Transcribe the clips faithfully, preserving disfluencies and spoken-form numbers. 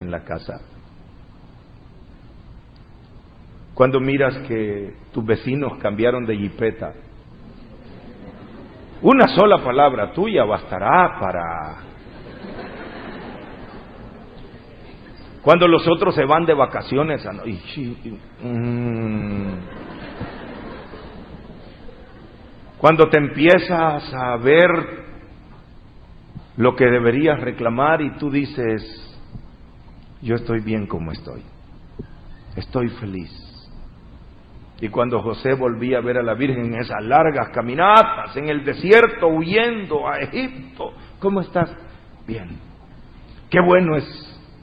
en la casa? Cuando miras que tus vecinos cambiaron de jipeta, una sola palabra tuya bastará para... Cuando los otros se van de vacaciones, a... cuando te empiezas a ver lo que deberías reclamar y tú dices, yo estoy bien como estoy, estoy feliz. Y cuando José volvía a ver a la Virgen en esas largas caminatas en el desierto, huyendo a Egipto, ¿cómo estás? Bien. Qué bueno es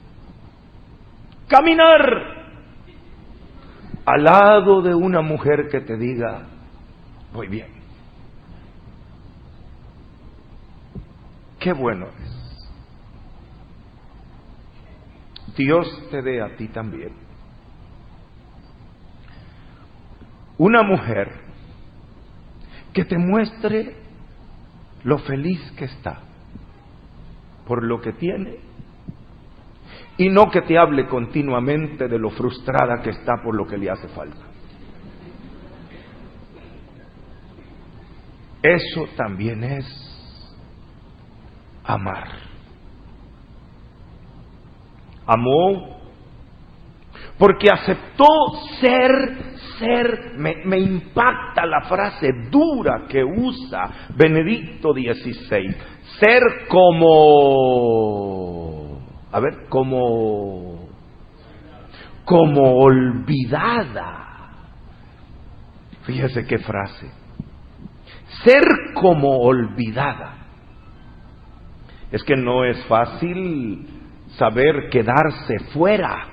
caminar al lado de una mujer que te diga, voy bien. Qué bueno es. Dios te dé a ti también una mujer que te muestre lo feliz que está por lo que tiene y no que te hable continuamente de lo frustrada que está por lo que le hace falta. Eso también es amar. Amó porque aceptó ser, ser, me, me impacta la frase dura que usa Benedicto dieciséis, ser como, a ver, como, como olvidada. Fíjese qué frase, ser como olvidada. Es que no es fácil saber quedarse fuera.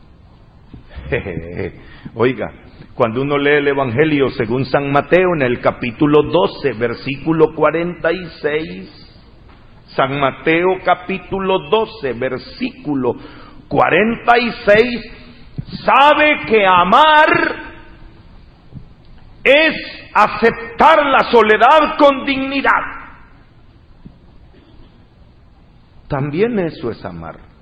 Oiga, cuando uno lee el Evangelio según San Mateo en el capítulo doce, versículo cuarenta y seis, San Mateo capítulo doce, versículo cuarenta y seis, sabe que amar es aceptar la soledad con dignidad. También eso es amar.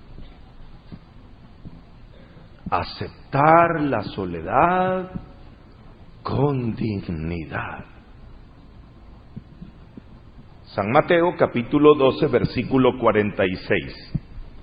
Aceptar la soledad con dignidad. San Mateo capítulo doce, versículo cuarenta y seis.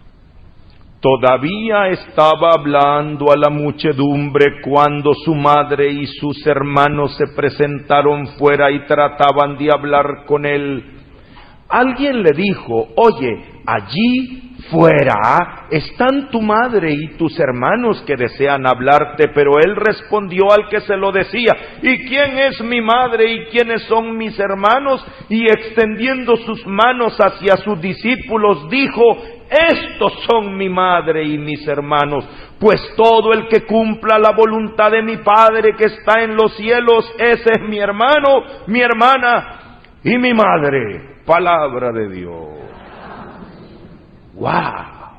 Todavía estaba hablando a la muchedumbre cuando su madre y sus hermanos se presentaron fuera y trataban de hablar con él. Alguien le dijo, oye, allí fuera están tu madre y tus hermanos que desean hablarte. Pero él respondió al que se lo decía, ¿y quién es mi madre y quiénes son mis hermanos? Y extendiendo sus manos hacia sus discípulos dijo, estos son mi madre y mis hermanos, pues todo el que cumpla la voluntad de mi Padre que está en los cielos, ese es mi hermano, mi hermana y mi madre. Palabra de Dios. ¡Wow!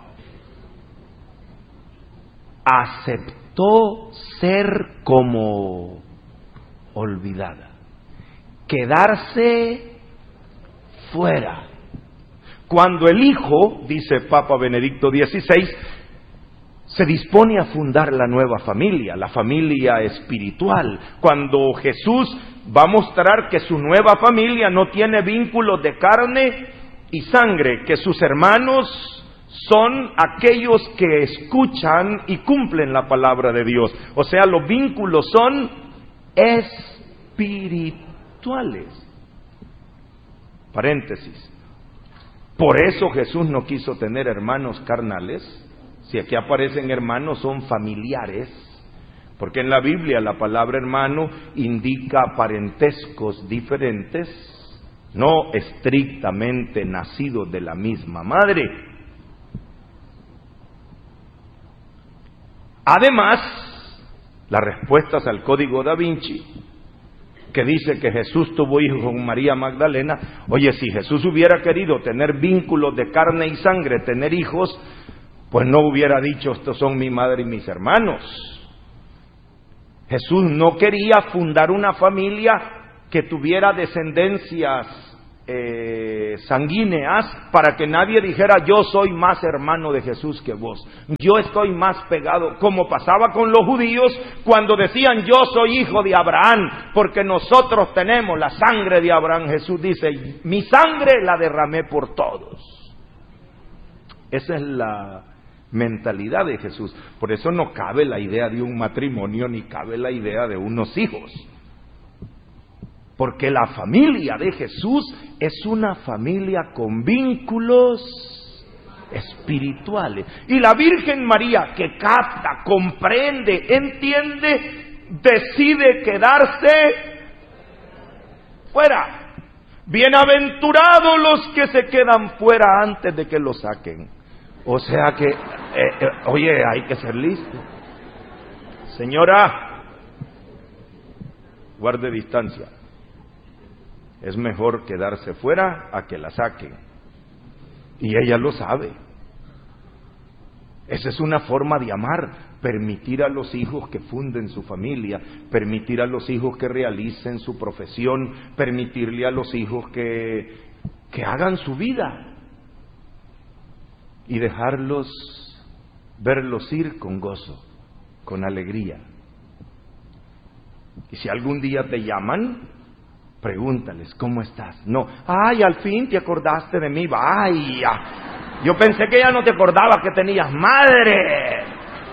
Aceptó ser como olvidada, quedarse fuera. Cuando el Hijo, dice Papa Benedicto dieciséis, se dispone a fundar la nueva familia, la familia espiritual, cuando Jesús va a mostrar que su nueva familia no tiene vínculos de carne y sangre, que sus hermanos son aquellos que escuchan y cumplen la palabra de Dios. O sea, los vínculos son espirituales. Paréntesis. Por eso Jesús no quiso tener hermanos carnales. Si aquí aparecen hermanos, son familiares. Porque en la Biblia la palabra hermano indica parentescos diferentes, no estrictamente nacidos de la misma madre. Además, las respuestas al Código Da Vinci, que dice que Jesús tuvo hijos con María Magdalena. Oye, si Jesús hubiera querido tener vínculos de carne y sangre, tener hijos, pues no hubiera dicho, estos son mi madre y mis hermanos. Jesús no quería fundar una familia que tuviera descendencias eh, eh, sanguíneas para que nadie dijera yo soy más hermano de Jesús que vos, yo estoy más pegado, como pasaba con los judíos cuando decían yo soy hijo de Abraham, porque nosotros tenemos la sangre de Abraham. Jesús dice, mi sangre la derramé por todos. Esa es la mentalidad de Jesús. Por eso no cabe la idea de un matrimonio, ni cabe la idea de unos hijos. Porque la familia de Jesús es una familia con vínculos espirituales. Y la Virgen María, que capta, comprende, entiende, decide quedarse fuera. Bienaventurados los que se quedan fuera antes de que los saquen. O sea que, eh, eh, oye, hay que ser listo. Señora, guarde distancia. Es mejor quedarse fuera a que la saquen. Y ella lo sabe. Esa es una forma de amar. Permitir a los hijos que funden su familia, permitir a los hijos que realicen su profesión, permitirle a los hijos que, que hagan su vida y dejarlos, verlos ir con gozo, con alegría. Y si algún día te llaman, pregúntales, ¿cómo estás? No, ay, al fin te acordaste de mí, vaya, yo pensé que ya no te acordabas que tenías madre.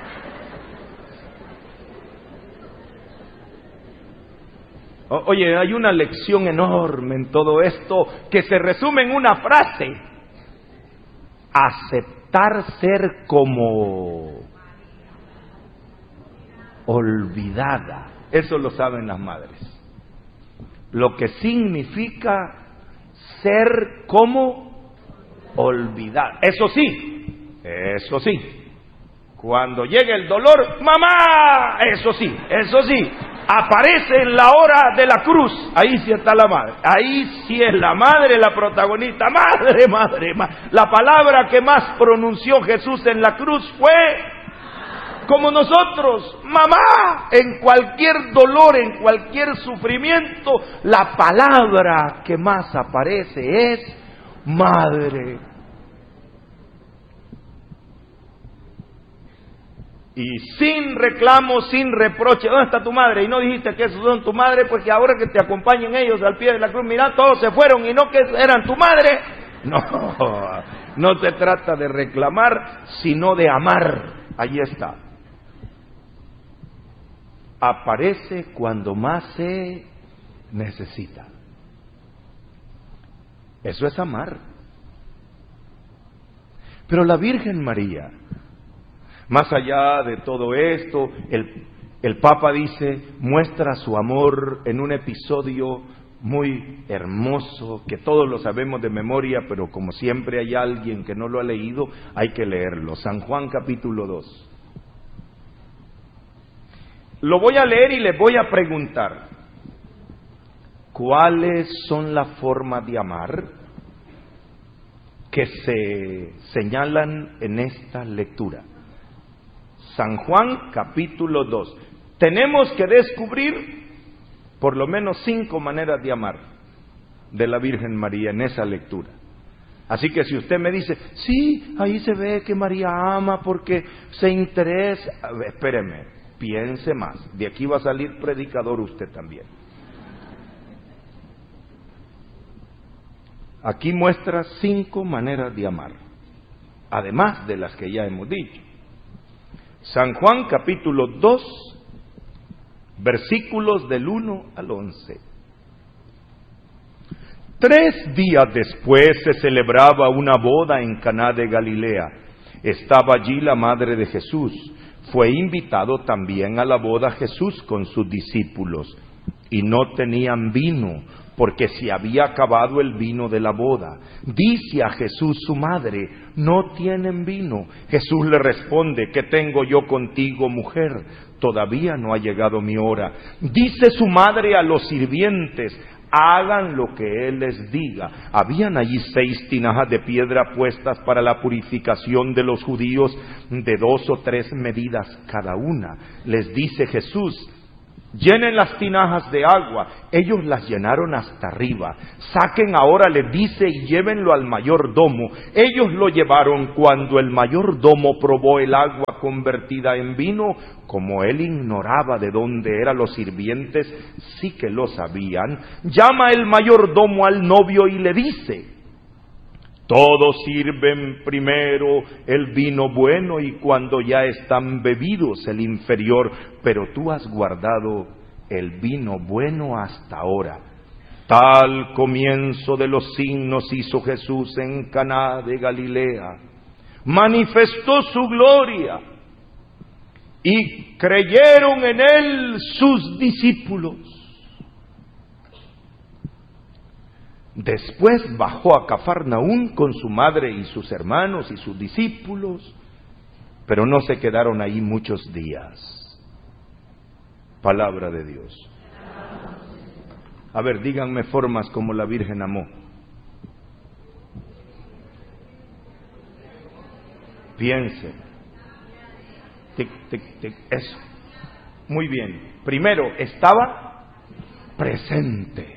Oye, hay una lección enorme en todo esto que se resume en una frase: aceptar ser como olvidada. Eso lo saben las madres. Lo que significa ser como olvidada. Eso sí, eso sí. Cuando llegue el dolor, mamá, eso sí, eso sí. Aparece en la hora de la cruz, ahí sí está la madre, ahí sí es la madre la protagonista, madre, madre, madre. La palabra que más pronunció Jesús en la cruz fue, como nosotros, mamá. En cualquier dolor, en cualquier sufrimiento, la palabra que más aparece es madre. Y sin reclamo, sin reproche, ¿dónde está tu madre? Y no dijiste que esos son tu madre, pues que ahora que te acompañen ellos al pie de la cruz, mira, todos se fueron y no que eran tu madre. No, no se trata de reclamar, sino de amar. Ahí está. Aparece cuando más se necesita. Eso es amar. Pero la Virgen María, más allá de todo esto, el, el Papa dice, muestra su amor en un episodio muy hermoso, que todos lo sabemos de memoria, pero como siempre hay alguien que no lo ha leído, hay que leerlo. San Juan capítulo dos. Lo voy a leer y les voy a preguntar, ¿cuáles son las formas de amar que se señalan en esta lectura? San Juan capítulo dos. Tenemos que descubrir por lo menos cinco maneras de amar de la Virgen María en esa lectura. Así que si usted me dice, sí, ahí se ve que María ama porque se interesa, espéreme, piense más, de aquí va a salir predicador usted también. Aquí muestra cinco maneras de amar, además de las que ya hemos dicho. San Juan capítulo dos, versículos del uno al once. Tres días después se celebraba una boda en Caná de Galilea. Estaba allí la madre de Jesús. Fue invitado también a la boda Jesús con sus discípulos. Y no tenían vino, porque se había acabado el vino de la boda. Dice a Jesús su madre, no tienen vino. Jesús le responde, ¿qué tengo yo contigo, mujer? Todavía no ha llegado mi hora. Dice su madre a los sirvientes, hagan lo que él les diga. Habían allí seis tinajas de piedra puestas para la purificación de los judíos, de dos o tres medidas cada una. Les dice Jesús, llenen las tinajas de agua. Ellos las llenaron hasta arriba. Saquen ahora, les dice, y llévenlo al mayordomo. Ellos lo llevaron. Cuando el mayordomo probó el agua convertida en vino, como él ignoraba de dónde eran los sirvientes, sí que lo sabían, llama el mayordomo al novio y le dice: todos sirven primero el vino bueno y cuando ya están bebidos el inferior, pero tú has guardado el vino bueno hasta ahora. Tal comienzo de los signos hizo Jesús en Caná de Galilea. Manifestó su gloria y creyeron en él sus discípulos. Después bajó a Cafarnaún con su madre y sus hermanos y sus discípulos, pero no se quedaron ahí muchos días. Palabra de Dios. A ver, díganme formas como la Virgen amó. Piensen. Tic, tic, tic. Eso. Muy bien. Primero, estaba presente.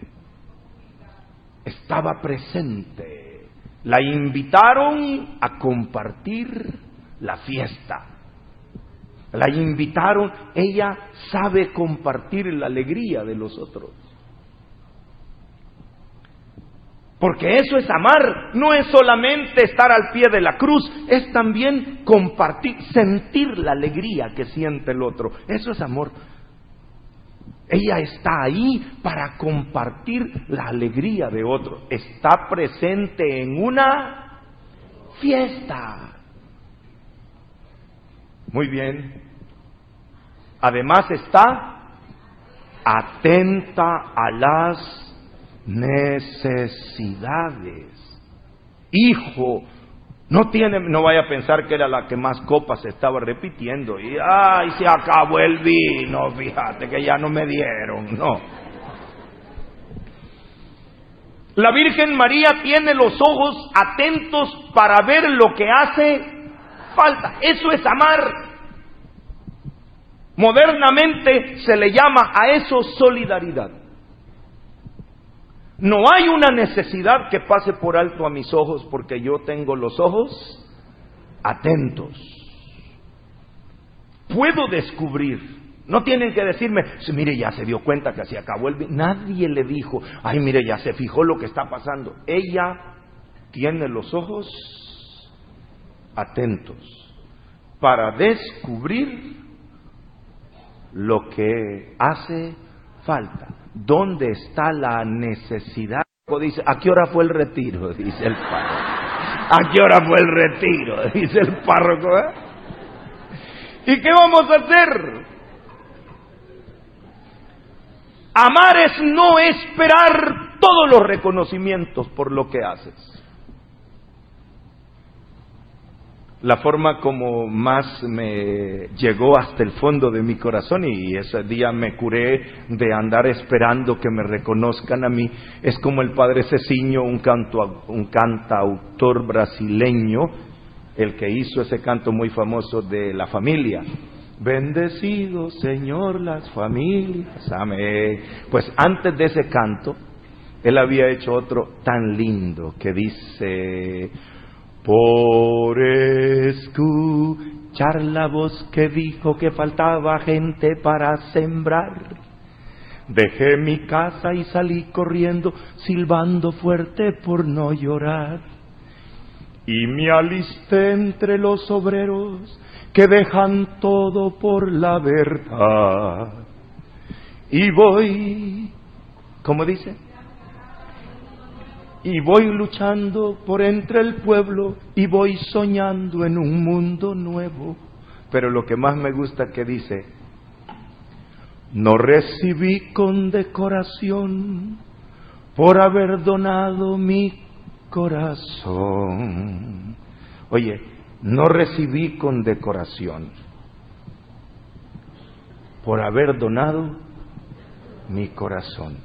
Estaba presente. La invitaron a compartir la fiesta. La invitaron. Ella sabe compartir la alegría de los otros. Porque eso es amar. No es solamente estar al pie de la cruz. Es también compartir, sentir la alegría que siente el otro. Eso es amor. Ella está ahí para compartir la alegría de otros. Está presente en una fiesta. Muy bien. Además está atenta a las necesidades. Hijo, no tiene, no vaya a pensar que era la que más copas estaba repitiendo y ay, se acabó el vino, fíjate que ya no me dieron. No. La Virgen María tiene los ojos atentos para ver lo que hace falta. Eso es amar. Modernamente se le llama a eso solidaridad. No hay una necesidad que pase por alto a mis ojos porque yo tengo los ojos atentos. Puedo descubrir. No tienen que decirme, mire, ya se dio cuenta que se acabó el vino. Nadie le dijo, ay, mire, ya se fijó lo que está pasando. Ella tiene los ojos atentos para descubrir lo que hace falta. ¿Dónde está la necesidad? Dice, ¿a qué hora fue el retiro? Dice el párroco. ¿A qué hora fue el retiro? Dice el párroco. ¿eh? ¿Y qué vamos a hacer? Amar es no esperar todos los reconocimientos por lo que haces. La forma como más me llegó hasta el fondo de mi corazón, y ese día me curé de andar esperando que me reconozcan a mí, es como el padre Ceciño, un, canto, un cantautor brasileño, el que hizo ese canto muy famoso de la familia. Bendecido Señor las familias, amén. Pues antes de ese canto, él había hecho otro tan lindo que dice: por escuchar la voz que dijo que faltaba gente para sembrar, dejé mi casa y salí corriendo, silbando fuerte por no llorar. Y me alisté entre los obreros que dejan todo por la verdad. Y voy, ¿cómo dice? Y voy luchando por entre el pueblo y voy soñando en un mundo nuevo. Pero lo que más me gusta que dice: no recibí condecoración por haber donado mi corazón. Oye, no recibí condecoración por haber donado mi corazón.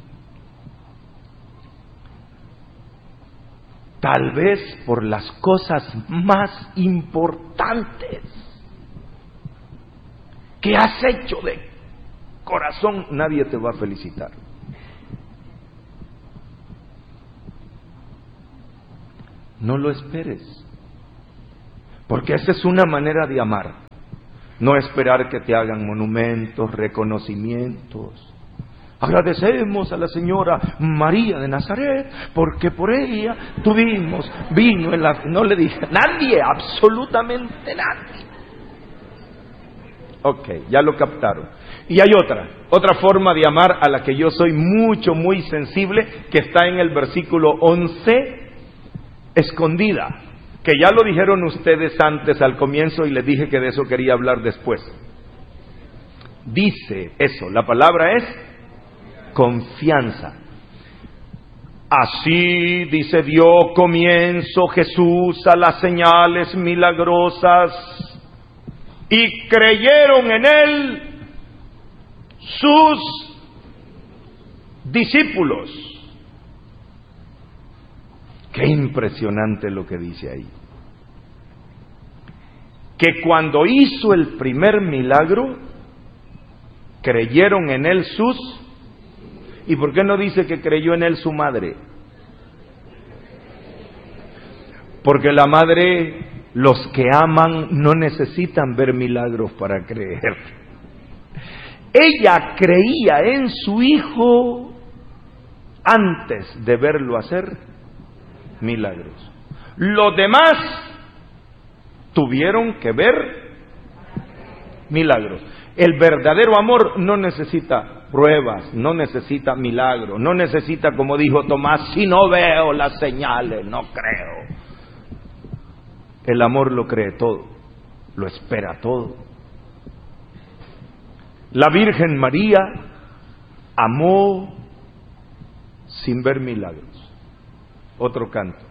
Tal vez por las cosas más importantes que has hecho de corazón, nadie te va a felicitar. No lo esperes, porque esa es una manera de amar. No esperar que te hagan monumentos, reconocimientos. Agradecemos a la señora María de Nazaret, porque por ella tuvimos vino en la... No le dije, nadie, absolutamente nadie. Ok, ya lo captaron. Y hay otra, otra forma de amar a la que yo soy mucho, muy sensible, que está en el versículo once, escondida, que ya lo dijeron ustedes antes al comienzo y les dije que de eso quería hablar después. Dice eso, la palabra es confianza. Así, dice, dio comienzo Jesús a las señales milagrosas y creyeron en él sus discípulos. Qué impresionante lo que dice ahí. Que cuando hizo el primer milagro, creyeron en él sus... ¿Y por qué no dice que creyó en él su madre? Porque la madre, los que aman, no necesitan ver milagros para creer. Ella creía en su hijo antes de verlo hacer milagros. Los demás tuvieron que ver milagros. El verdadero amor no necesita pruebas, no necesita milagros, no necesita, como dijo Tomás, si no veo las señales, no creo. El amor lo cree todo, lo espera todo. La Virgen María amó sin ver milagros. Otro canto.